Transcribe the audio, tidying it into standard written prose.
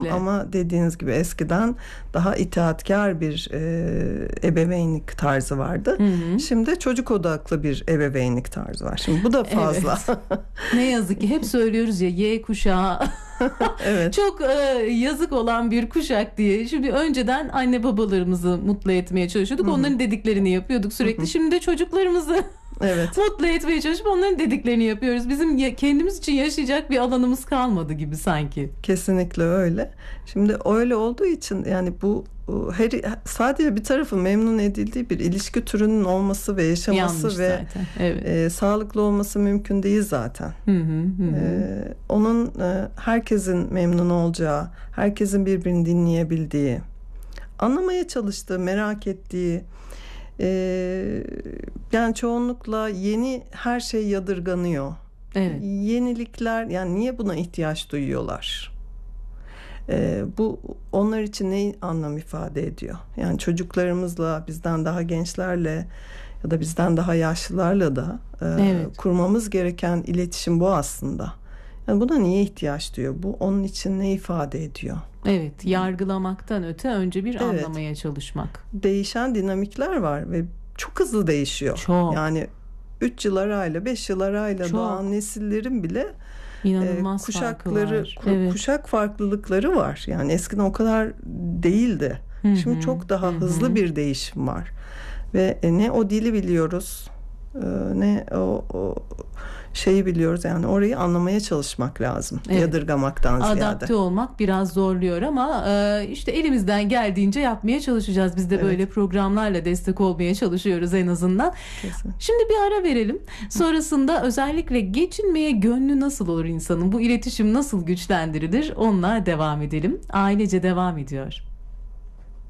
Ama dediğiniz gibi eskiden daha itaatkar bir ebeveynlik tarzı vardı. Şimdi çocuk odaklı bir ebeveynlik tarzı var. Şimdi bu da fazla. Evet. Ne yazık ki hep söylüyoruz ya, Y kuşağı evet. çok yazık olan bir kuşak diye. Şimdi önceden anne babalarımızı mutlu etmeye çalışıyorduk. Onların dediklerini yapıyorduk sürekli. Şimdi de çocuklarımızı mutlu etmeye çalışıp onların dediklerini yapıyoruz. Bizim kendimiz için yaşayacak bir alanımız kalmadı gibi sanki. Kesinlikle öyle. Şimdi öyle olduğu için yani bu sadece bir tarafın memnun edildiği bir ilişki türünün olması ve yaşaması yanlış ve sağlıklı olması mümkün değil zaten. Onun herkesin memnun olacağı, herkesin birbirini dinleyebildiği, anlamaya çalıştığı, merak ettiği, yani çoğunlukla yeni her şey yadırganıyor. Evet. Yenilikler, yani niye buna ihtiyaç duyuyorlar? Bu onlar için ne anlam ifade ediyor? Yani çocuklarımızla, bizden daha gençlerle ya da bizden daha yaşlılarla da kurmamız gereken iletişim bu aslında. Yani buna niye ihtiyaç duyuyor? Bu onun için ne ifade ediyor? Evet, yargılamaktan öte önce bir anlamaya çalışmak. Değişen dinamikler var ve çok hızlı değişiyor. Çok. Yani 3 yıl arayla, 5 yıl arayla doğan nesillerin bile İnanılmaz kuşakları, evet. kuşak farklılıkları var. Yani eskiden o kadar değildi. Şimdi çok daha hızlı bir değişim var. Ve ne o dili biliyoruz, ne o şeyi biliyoruz. Yani orayı anlamaya çalışmak lazım. Yadırgamaktan ziyade. Adapte olmak biraz zorluyor ama işte elimizden geldiğince yapmaya çalışacağız. Biz de böyle programlarla destek olmaya çalışıyoruz en azından. Kesin. Şimdi bir ara verelim. Sonrasında özellikle geçinmeye gönlü nasıl olur insanın? Bu iletişim nasıl güçlendirilir? Onunla devam edelim. Ailece devam ediyor.